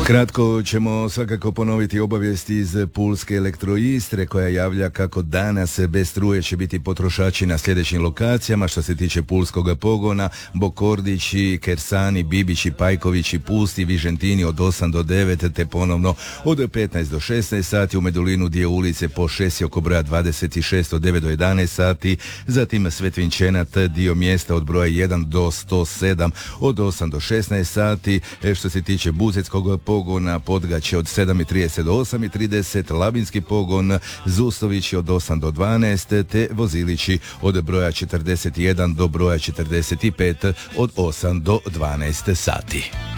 Kratko ćemo svakako ponoviti obavijesti iz Pulske Elektroistre koja javlja kako danas bez struje će biti potrošači na sljedećim lokacijama. Što se tiče pulskog pogona, Bokordići, Kersani, Bibići, Pajkovići, Pusti, Vižentini od 8 do 9 te ponovno od 15 do 16 sati. U Medulinu dio ulice po 6 oko broja 26 od 9 do 11 sati. Zatim Svetvinčenat dio mjesta od broja 1 do 107 od 8 do 16 sati. Što se tiče Buzetskog pogona, Podgaće od 7.30 do 8.30, Labinski pogon, Zustovići od 8 do 12, te Vozilići od broja 41 do broja 45 od 8 do 12 sati.